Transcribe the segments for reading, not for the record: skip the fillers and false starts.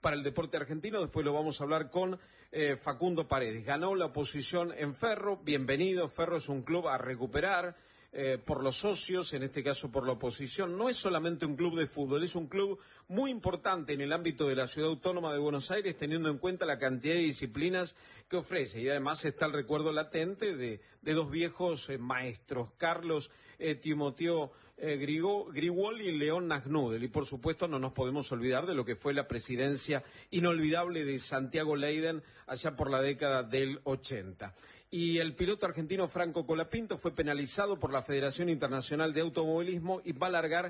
para el deporte argentino. Después lo vamos a hablar con Facundo Paredes. Ganó la oposición en Ferro, bienvenido. Ferro es un club a recuperar por los socios, en este caso por la oposición. No es solamente un club de fútbol, es un club muy importante en el ámbito de la Ciudad Autónoma de Buenos Aires, teniendo en cuenta la cantidad de disciplinas que ofrece. Y además está el recuerdo latente de dos viejos maestros, Carlos Timoteo Grigol y León Nagnudel. Y por supuesto no nos podemos olvidar de lo que fue la presidencia inolvidable de Santiago Leiden allá por la década del 80. Y el piloto argentino Franco Colapinto fue penalizado por la Federación Internacional de Automovilismo y va a largar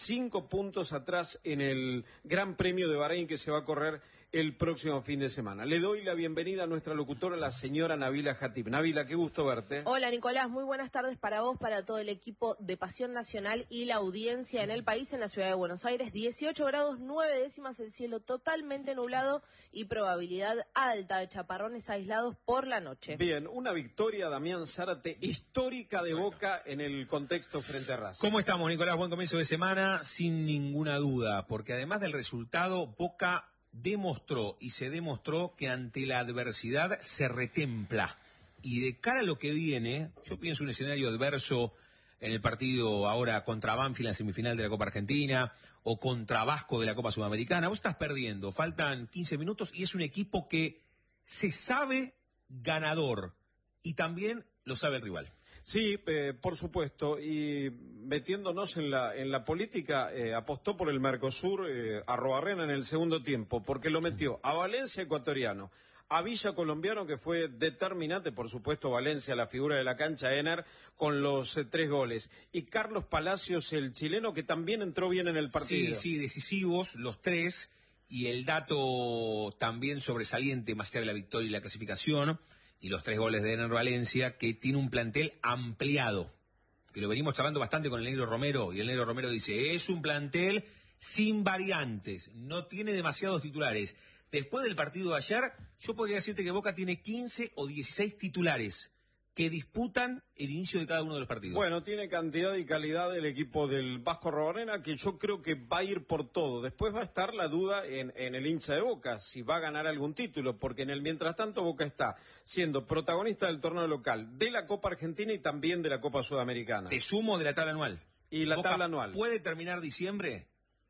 5 puntos atrás en el Gran Premio de Bahrein que se va a correr el próximo fin de semana. Le doy la bienvenida a nuestra locutora, la señora Nabila Jatib. Nabila, qué gusto verte. Hola Nicolás, muy buenas tardes para vos, para todo el equipo de Pasión Nacional y la audiencia en el país, en la ciudad de Buenos Aires. 18 grados 9 décimas, el cielo totalmente nublado y probabilidad alta de chaparrones aislados por la noche. Bien, una victoria, Damián Zárate, histórica de Boca en el contexto frente a Racing. ¿Cómo estamos, Nicolás? Buen comienzo de semana, sin ninguna duda, porque además del resultado, Boca demostró y se demostró que ante la adversidad se retempla. Y de cara a lo que viene, yo pienso un escenario adverso en el partido ahora contra Banfield en la semifinal de la Copa Argentina o contra Vasco de la Copa Sudamericana. Vos estás perdiendo, faltan 15 minutos y es un equipo que se sabe ganador y también lo sabe el rival. Sí, por supuesto, y metiéndonos en la política, apostó por el Mercosur Arruabarrena en el segundo tiempo, porque lo metió a Valencia ecuatoriano, a Villa colombiano, que fue determinante, por supuesto Valencia, la figura de la cancha, Ener, con los 3 goles, y Carlos Palacios, el chileno, que también entró bien en el partido. Sí, decisivos los 3, y el dato también sobresaliente, más allá de la victoria y la clasificación, y los 3 goles de Ener Valencia, que tiene un plantel ampliado, que lo venimos charlando bastante con el Negro Romero, y el Negro Romero dice, es un plantel sin variantes, no tiene demasiados titulares. Después del partido de ayer, yo podría decirte que Boca tiene 15 o 16 titulares que disputan el inicio de cada uno de los partidos. Bueno, tiene cantidad y calidad el equipo del Vasco Arruabarrena, que yo creo que va a ir por todo. Después va a estar la duda en el hincha de Boca, si va a ganar algún título, porque en el mientras tanto Boca está siendo protagonista del torneo local, de la Copa Argentina y también de la Copa Sudamericana. Te sumo de la tabla anual. Y la Boca tabla anual. Puede terminar diciembre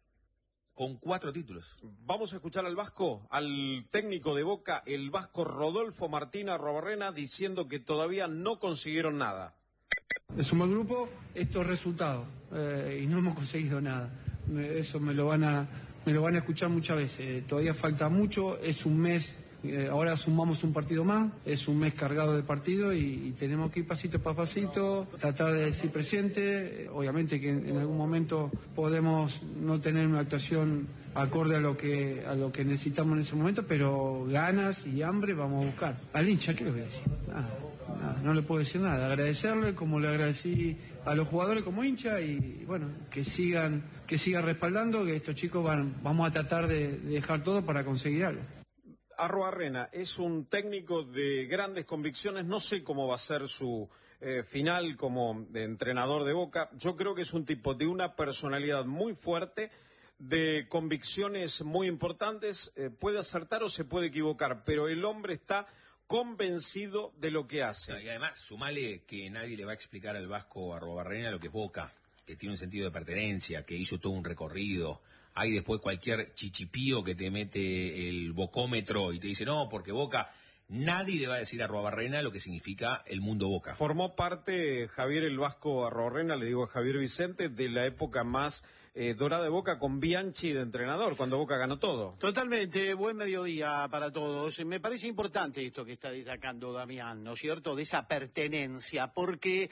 con 4 títulos. Vamos a escuchar al Vasco, al técnico de Boca, el Vasco Rodolfo Martín Arruabarrena, diciendo que todavía no consiguieron nada. Es un mal grupo, estos resultados, y no hemos conseguido nada. Eso me lo van a escuchar muchas veces. Todavía falta mucho, es un mes. Ahora sumamos un partido más, es un mes cargado de partido y tenemos que ir pasito a pasito, tratar de decir presente. Obviamente que en algún momento podemos no tener una actuación acorde a lo que necesitamos en ese momento, pero ganas y hambre vamos a buscar. Al hincha, ¿qué le voy a decir? Nada, no le puedo decir nada. Agradecerle como le agradecí a los jugadores como hincha y bueno, que sigan respaldando, que estos chicos vamos a tratar de dejar todo para conseguir algo. Arruabarrena es un técnico de grandes convicciones, no sé cómo va a ser su final como entrenador de Boca. Yo creo que es un tipo de una personalidad muy fuerte, de convicciones muy importantes, puede acertar o se puede equivocar, pero el hombre está convencido de lo que hace. Y además, sumale que nadie le va a explicar al Vasco Arruabarrena lo que es Boca, que tiene un sentido de pertenencia, que hizo todo un recorrido. Hay después cualquier chichipío que te mete el bocómetro y te dice, no, porque Boca, nadie le va a decir a Arruabarrena lo que significa el mundo Boca. Formó parte Javier el Vasco Arruabarrena, le digo a Javier Vicente, de la época más dorada de Boca con Bianchi de entrenador, cuando Boca ganó todo. Totalmente, buen mediodía para todos. Me parece importante esto que está destacando Damián, ¿no es cierto?, de esa pertenencia, porque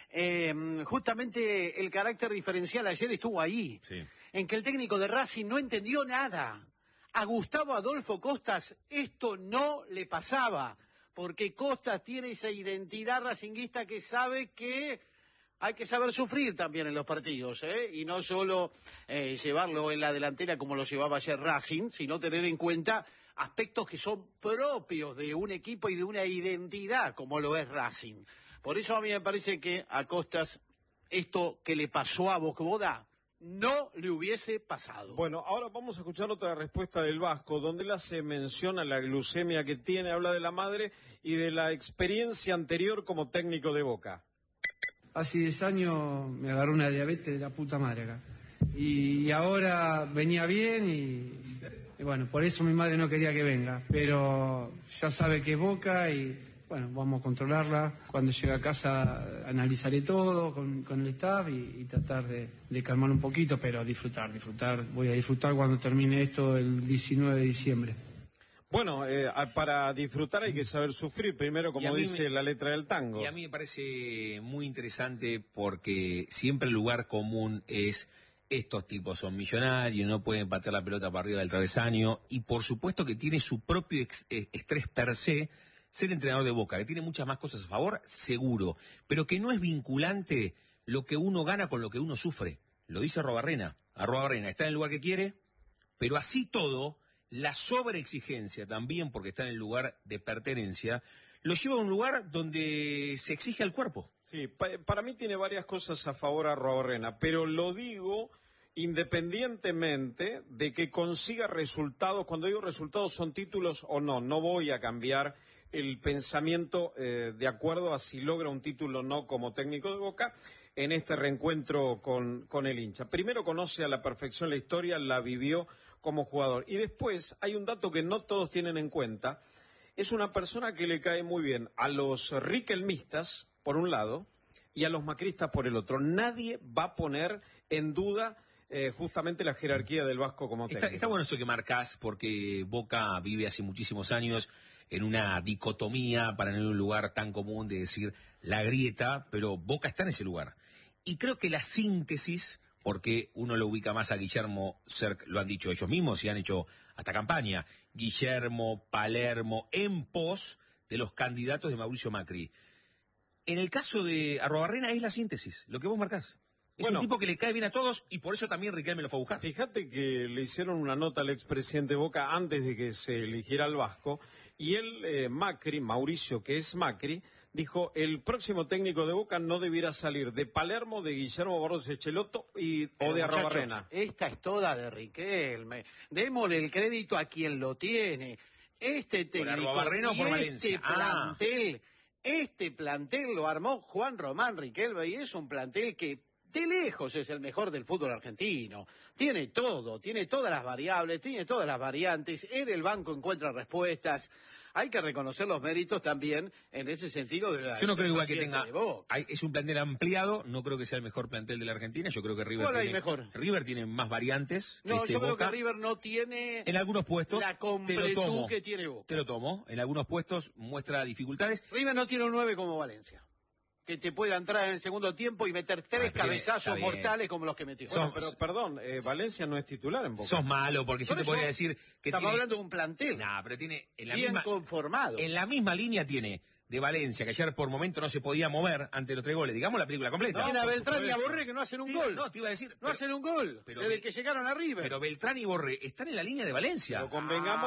justamente el carácter diferencial ayer estuvo ahí, Sí. En que el técnico de Racing no entendió nada. A Gustavo Adolfo Costas esto no le pasaba, porque Costas tiene esa identidad racinguista que sabe que hay que saber sufrir también en los partidos, y no solo llevarlo en la delantera como lo llevaba ayer Racing, sino tener en cuenta aspectos que son propios de un equipo y de una identidad como lo es Racing. Por eso a mí me parece que a Costas esto que le pasó a Bocboda no le hubiese pasado. Bueno, ahora vamos a escuchar otra respuesta del Vasco, donde él hace mención a la glucemia que tiene, habla de la madre y de la experiencia anterior como técnico de Boca. Hace 10 años me agarró una diabetes de la puta madre acá. Y ahora venía bien y bueno, por eso mi madre no quería que venga. Pero ya sabe que es Boca y bueno, vamos a controlarla. Cuando llegue a casa analizaré todo con el staff y tratar de calmar un poquito, pero disfrutar. Voy a disfrutar cuando termine esto el 19 de diciembre. Bueno, para disfrutar hay que saber sufrir, primero como dice la letra del tango. Y a mí me parece muy interesante porque siempre el lugar común es estos tipos son millonarios, no pueden patear la pelota para arriba del travesaño y por supuesto que tiene su propio estrés per se ser entrenador de Boca, que tiene muchas más cosas a favor, seguro, pero que no es vinculante lo que uno gana con lo que uno sufre. Lo dice Arruabarrena. Arruabarrena está en el lugar que quiere, pero así todo, la sobreexigencia también, porque está en el lugar de pertenencia, lo lleva a un lugar donde se exige al cuerpo. Sí, para mí tiene varias cosas a favor Arruabarrena, pero lo digo independientemente de que consiga resultados. Cuando digo resultados son títulos o no, no voy a cambiar el pensamiento de acuerdo a si logra un título o no como técnico de Boca en este reencuentro con el hincha. Primero conoce a la perfección la historia, la vivió como jugador. Y después hay un dato que no todos tienen en cuenta. Es una persona que le cae muy bien a los riquelmistas, por un lado, y a los macristas por el otro. Nadie va a poner en duda justamente la jerarquía del Vasco como técnico. Está bueno eso que marcás, porque Boca vive hace muchísimos años en una dicotomía, para no ir a un lugar tan común de decir la grieta, pero Boca está en ese lugar. Y creo que la síntesis, porque uno lo ubica más a Guillermo Cerc, lo han dicho ellos mismos y han hecho hasta campaña, Guillermo, Palermo, en pos de los candidatos de Mauricio Macri. En el caso de Arruabarrena es la síntesis, lo que vos marcás. Es un tipo que le cae bien a todos y por eso también Riquelme lo fue a buscar. Fíjate que le hicieron una nota al expresidente Boca antes de que se eligiera al Vasco y él, Macri, Mauricio, que es Macri, dijo el próximo técnico de Boca no debiera salir de Palermo, de Guillermo Barros Echelotto o de Arruabarrena. Esta es toda de Riquelme. Démosle el crédito a quien lo tiene. Este técnico ¿Por Arruabarrena o por Valencia? Este plantel lo armó Juan Román Riquelme y es un plantel que de lejos es el mejor del fútbol argentino. Tiene todo, tiene todas las variables, tiene todas las variantes. En el banco encuentra respuestas. Hay que reconocer los méritos también en ese sentido de la... Yo no creo igual que tenga... Es un plantel ampliado, no creo que sea el mejor plantel de la Argentina. Yo creo que River tiene más variantes. No, yo creo que River no tiene... En algunos puestos... La completud que tiene Boca. Te lo tomo. En algunos puestos muestra dificultades. River no tiene un 9 como Valencia, que te pueda entrar en el segundo tiempo y meter 3 cabezazos mortales como los que metió. Bueno, pero perdón, Valencia no es titular en Boca. Sos malo, porque yo te podría decir que estamos hablando de un plantel. No, pero tiene bien conformado. En la misma línea tiene de Valencia, que ayer por momento no se podía mover ante los 3 goles. Digamos la película completa. Tiene a Beltrán y a Borré que no hacen un gol. No, te iba a decir... No hacen un gol desde que llegaron a River. Pero Beltrán y Borré están en la línea de Valencia. Pero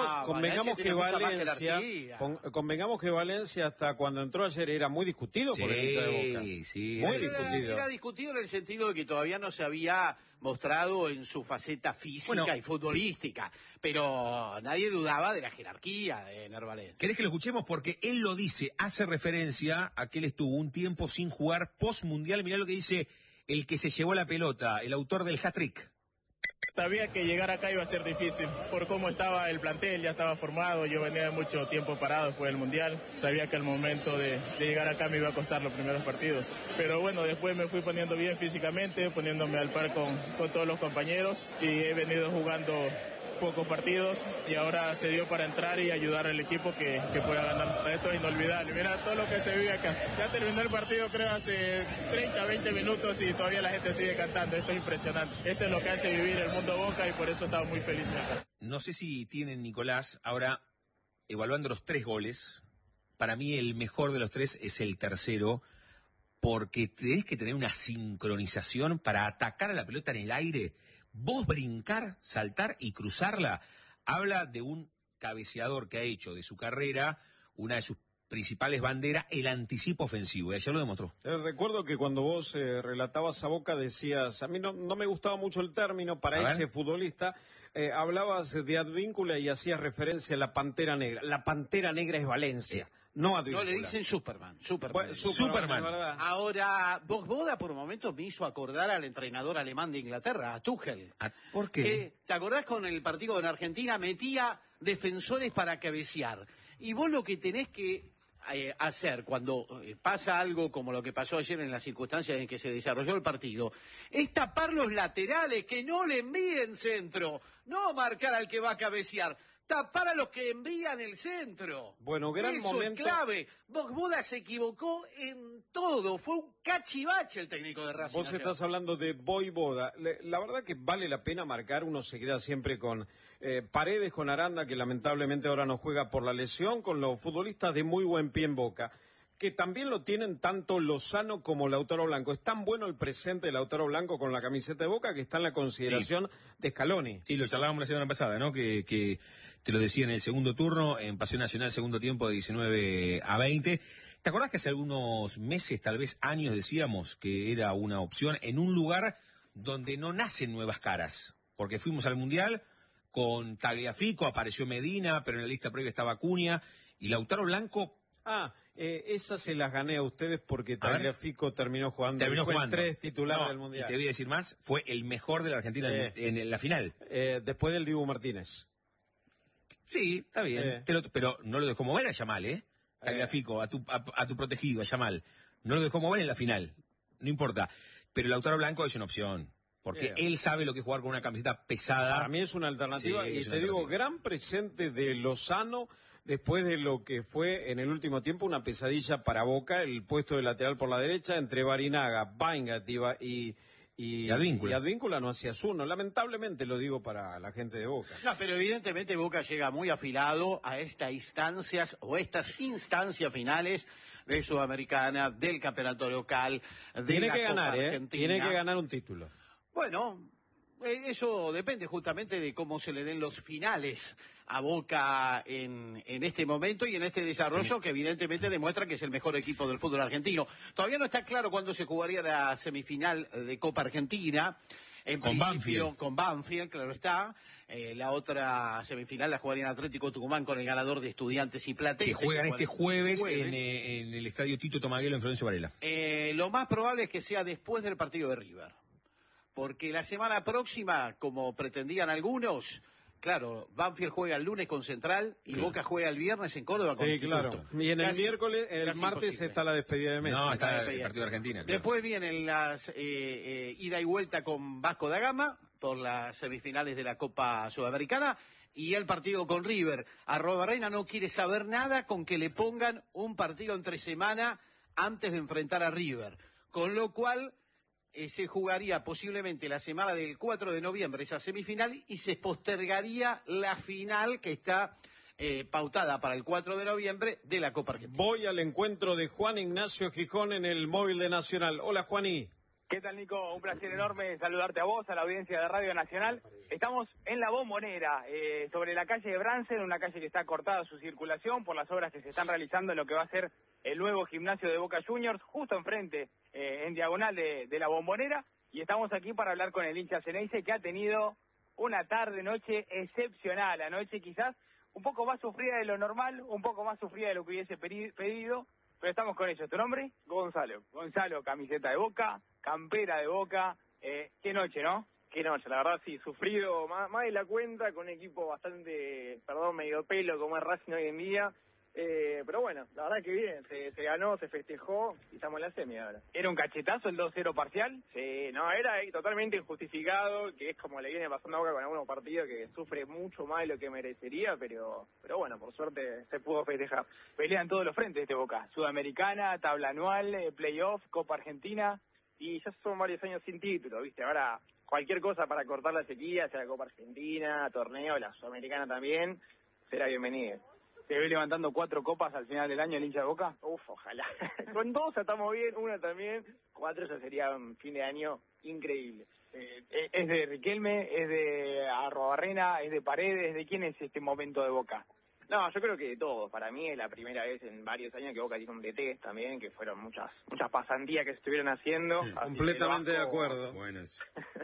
convengamos que Valencia hasta cuando entró ayer era muy discutido por el hincha de Boca. Sí, muy discutido. Era discutido en el sentido de que todavía no se había mostrado en su faceta física y futbolística, pero nadie dudaba de la jerarquía de Ener Valencia. ¿Querés que lo escuchemos? Porque él lo dice, hace referencia a que él estuvo un tiempo sin jugar post-mundial. Mirá lo que dice el que se llevó la pelota, el autor del hat-trick. Sabía que llegar acá iba a ser difícil, por cómo estaba el plantel, ya estaba formado, yo venía de mucho tiempo parado después del Mundial, sabía que al momento de llegar acá me iba a costar los primeros partidos, pero bueno, después me fui poniendo bien físicamente, poniéndome al par con todos los compañeros y he venido jugando pocos partidos y ahora se dio para entrar y ayudar al equipo que pueda ganar. Esto es inolvidable, mira todo lo que se vive acá. Ya terminó el partido creo hace 30, 20 minutos y todavía la gente sigue cantando, esto es impresionante. Esto es lo que hace vivir el mundo Boca y por eso estamos muy felices acá. No sé si tienen, Nicolás, ahora evaluando los 3 goles, para mí el mejor de los 3 es el tercero, porque tenés que tener una sincronización para atacar a la pelota en el aire. Vos brincar, saltar y cruzarla, habla de un cabeceador que ha hecho de su carrera una de sus principales banderas el anticipo ofensivo, y ayer lo demostró. Recuerdo que cuando vos relatabas a Boca decías, a mí no me gustaba mucho el término para ese futbolista, hablabas de Advíncula y hacías referencia a la Pantera Negra. La Pantera Negra es Valencia, no Advíncula. No, le dicen Superman. Bueno, Superman. Ahora, Boda por momentos me hizo acordar al entrenador alemán de Inglaterra, a Tuchel. ¿Por qué? ¿Te acordás con el partido en Argentina? Metía defensores para cabecear. Y vos lo que tenés que hacer cuando pasa algo como lo que pasó ayer en las circunstancias en que se desarrolló el partido, es tapar los laterales, que no le envíen centro, no marcar al que va a cabecear. Tapar a los que envían el centro. Bueno, gran Eso momento. es clave. Boda se equivocó en todo. Fue un cachivache el técnico de Racing. Vos estás hablando de Boda. La verdad que vale la pena marcar. Uno se queda siempre con Paredes, con Aranda, que lamentablemente ahora no juega por la lesión, con los futbolistas de muy buen pie en Boca, que también lo tienen tanto Lozano como Lautaro Blanco. Es tan bueno el presente de Lautaro Blanco con la camiseta de Boca que está en la consideración de Scaloni. Sí, lo charlábamos la semana pasada, ¿no? Que te lo decía en el segundo turno, en Pasión Nacional, segundo tiempo de 19-20. ¿Te acordás que hace algunos meses, tal vez años, decíamos que era una opción en un lugar donde no nacen nuevas caras? Porque fuimos al Mundial con Tagliafico, apareció Medina, pero en la lista previa estaba Acuña, y Lautaro Blanco... Esas se las gané a ustedes porque Tagliafico terminó jugando. Terminó jugando. 3 titulares del Mundial. Y te voy a decir más, fue el mejor de la Argentina en la final. Después del Dibu Martínez. Sí, está bien. Pero no lo dejó mover a Yamal, Tagliafico, a tu protegido, a Yamal. No lo dejó mover en la final. No importa. Pero Lautaro Blanco es una opción. Porque él sabe lo que es jugar con una camiseta pesada. Para mí es una alternativa. Sí, y te digo, gran presente de Lozano después de lo que fue en el último tiempo una pesadilla para Boca, el puesto de lateral por la derecha entre Barinaga, Baingat y Advíncula no hacías uno. Lamentablemente lo digo para la gente de Boca. No, pero evidentemente Boca llega muy afilado a estas instancias finales de Sudamericana, del campeonato local, de Tiene la que Copa ganar, Argentina. Tiene que ganar un título. Bueno, eso depende justamente de cómo se le den los finales a Boca en este momento y en este desarrollo que evidentemente demuestra que es el mejor equipo del fútbol argentino. Todavía no está claro cuándo se jugaría la semifinal de Copa Argentina. En principio, con Banfield, claro está. La otra semifinal la jugaría en Atlético Tucumán con el ganador de Estudiantes y Platense. Que juegan este jueves. En el estadio Tito Tomaguelo en Florencio Varela. Lo más probable es que sea después del partido de River. Porque la semana próxima, como pretendían algunos, claro, Banfield juega el lunes con Central y Boca juega el viernes en Córdoba con Instituto. Y en el miércoles, el martes imposible. Está la despedida de Messi. No, está el partido de Argentina. Claro. Después vienen las ida y vuelta con Vasco da Gama por las semifinales de la Copa Sudamericana y el partido con River. Arrobarrena no quiere saber nada con que le pongan un partido entre semana antes de enfrentar a River. Con lo cual se jugaría posiblemente la semana del 4 de noviembre esa semifinal y se postergaría la final que está pautada para el 4 de noviembre de la Copa Argentina. Voy al encuentro de Juan Ignacio Gijón en el móvil de Nacional. Hola, Juaní. ¿Qué tal, Nico? Un placer enorme saludarte a vos, a la audiencia de Radio Nacional. Estamos en La Bombonera, sobre la calle de Bransen, una calle que está cortada su circulación por las obras que se están realizando en lo que va a ser el nuevo gimnasio de Boca Juniors, justo enfrente, en diagonal de La Bombonera. Y estamos aquí para hablar con el hincha Ceneice, que ha tenido una tarde-noche excepcional. Anoche quizás un poco más sufrida de lo normal, un poco más sufrida de lo que hubiese pedido, pero estamos con ellos. ¿Tu nombre? Gonzalo. Gonzalo, camiseta de Boca, campera de Boca. Qué noche, ¿no? Qué noche, la verdad sí, sufrido más de la cuenta, con un equipo bastante, medio pelo como es Racing hoy en día. Pero bueno, la verdad que bien, se ganó, se festejó y estamos en la semi ahora. ¿Era un cachetazo el 2-0 parcial? Sí, no, era totalmente injustificado, que es como le viene pasando a Boca con algunos partidos que sufre mucho más de lo que merecería, pero bueno, por suerte se pudo festejar. Pelean todos los frentes este Boca, Sudamericana, tabla anual, playoff, Copa Argentina. Y ya son varios años sin título, ¿viste? Ahora cualquier cosa para cortar la sequía, sea la Copa Argentina, torneo, la Sudamericana también, será bienvenido. ¿Se ve levantando 4 copas al final del año el hincha de Boca? Uf, ojalá. Con 2 estamos bien, 1 también, 4 ya sería un fin de año increíble. ¿Es de Riquelme, es de Arrobarrena, es de Paredes? ¿De quién es este momento de Boca? No, yo creo que de todo. Para mí es la primera vez en varios años que Boca tiene un DT también, que fueron muchas pasantías que se estuvieron haciendo. Sí, completamente de acuerdo. Buenas.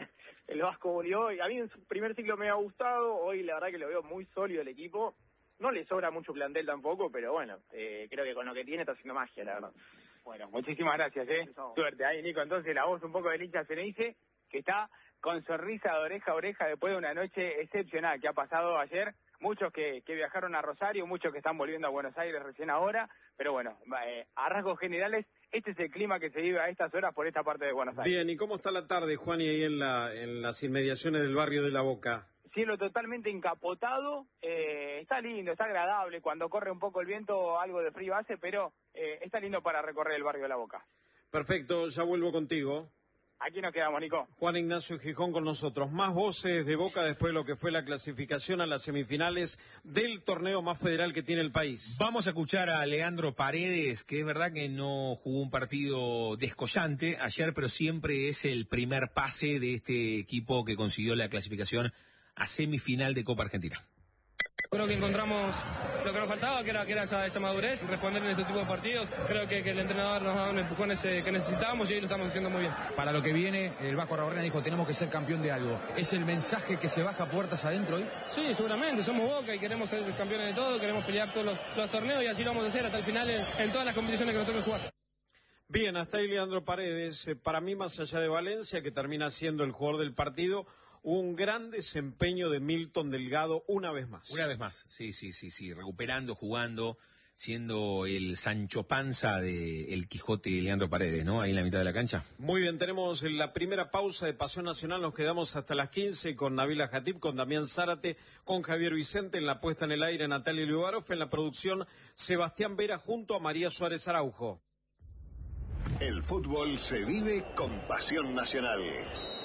El Vasco volvió y a mí en su primer ciclo me ha gustado. Hoy la verdad que lo veo muy sólido el equipo. No le sobra mucho plantel tampoco, pero bueno, creo que con lo que tiene está haciendo magia, la verdad. Bueno, muchísimas gracias, Suerte. Ahí, Nico, entonces la voz un poco del hincha Ceneice, que está con sonrisa de oreja a oreja después de una noche excepcional que ha pasado ayer. Muchos que viajaron a Rosario, muchos que están volviendo a Buenos Aires recién ahora, pero bueno, a rasgos generales, este es el clima que se vive a estas horas por esta parte de Buenos Aires. Bien, ¿y cómo está la tarde, Juan, y ahí en las inmediaciones del barrio de La Boca? Cielo totalmente encapotado, está lindo, está agradable, cuando corre un poco el viento algo de frío hace, pero está lindo para recorrer el barrio de La Boca. Perfecto, ya vuelvo contigo. Aquí nos quedamos, Nico. Juan Ignacio Gijón con nosotros. Más voces de Boca después de lo que fue la clasificación a las semifinales del torneo más federal que tiene el país. Vamos a escuchar a Leandro Paredes, que es verdad que no jugó un partido descollante ayer, pero siempre es el primer pase de este equipo que consiguió la clasificación a semifinal de Copa Argentina. Creo que encontramos lo que nos faltaba, que era esa madurez, responder en este tipo de partidos. Creo que el entrenador nos ha dado un empujón que necesitábamos y hoy lo estamos haciendo muy bien. Para lo que viene, el Vasco Araujarena dijo, tenemos que ser campeón de algo. ¿Es el mensaje que se baja puertas adentro hoy? Sí, seguramente, somos Boca y queremos ser campeones de todo, queremos pelear todos los torneos y así lo vamos a hacer hasta el final en todas las competiciones que nos toque jugar. Bien, hasta ahí Leandro Paredes. Para mí, más allá de Valencia, que termina siendo el jugador del partido, un gran desempeño de Milton Delgado una vez más. Una vez más, sí, recuperando, jugando, siendo el Sancho Panza del Quijote Leandro Paredes, ¿no? Ahí en la mitad de la cancha. Muy bien, tenemos la primera pausa de Pasión Nacional, nos quedamos hasta las 15 con Nabila Jatib, con Damián Zárate, con Javier Vicente, en la puesta en el aire Natalia Liubarov, en la producción Sebastián Vera junto a María Suárez Araujo. El fútbol se vive con Pasión Nacional.